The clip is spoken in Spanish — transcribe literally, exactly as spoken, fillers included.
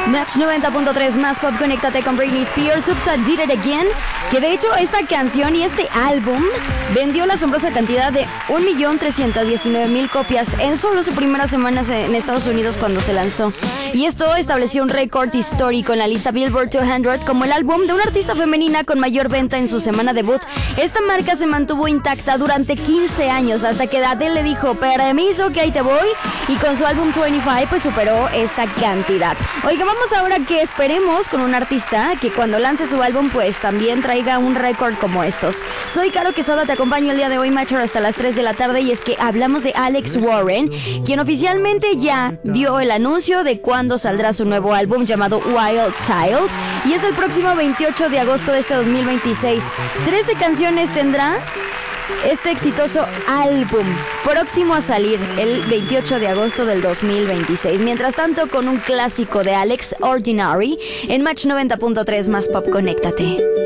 Match noventa punto tres más pop, conéctate con Britney Spears, Oops, I Did It Again, que de hecho esta canción y este álbum vendió la asombrosa cantidad de un millón trescientas diecinueve mil copias en solo sus primeras semanas en Estados Unidos cuando se lanzó. Y esto estableció un récord histórico en la lista Billboard doscientos como el álbum de una artista femenina con mayor venta en su semana debut. Esta marca se mantuvo intacta durante quince años hasta que Adele le dijo, permiso que ahí te voy, y con su álbum veinticinco pues superó esta cantidad. Oiga, vamos ahora que esperemos con un artista que cuando lance su álbum pues también traiga un récord como estos. Soy Caro Quesada, te acompaño el día de hoy, Matcher, hasta las tres de la tarde, y es que hablamos de Alex Warren, quien oficialmente ya dio el anuncio de cuándo saldrá su nuevo álbum llamado Wild Child, y es el próximo veintiocho de agosto de este dos mil veintiséis. trece canciones tendrá este exitoso álbum, próximo a salir el veintiocho de agosto del dos mil veintiséis. Mientras tanto, con un clásico de Alex, Ordinary, en Match noventa punto tres más pop, conéctate.